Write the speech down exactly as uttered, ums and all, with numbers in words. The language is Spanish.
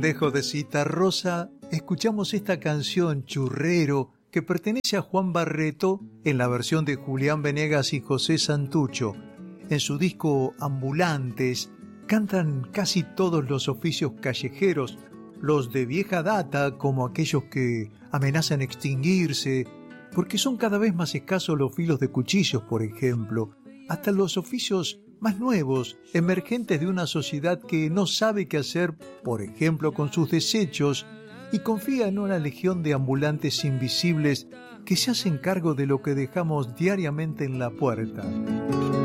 Pendejo de Citarrosa, escuchamos esta canción Churrero que pertenece a Juan Barreto en la versión de Julián Venegas y José Santucho. En su disco Ambulantes cantan casi todos los oficios callejeros, los de vieja data como aquellos que amenazan extinguirse, porque son cada vez más escasos los filos de cuchillos, por ejemplo, hasta los oficios más nuevos, emergentes de una sociedad que no sabe qué hacer, por ejemplo, con sus desechos, y confía en una legión de ambulantes invisibles que se hacen cargo de lo que dejamos diariamente en la puerta.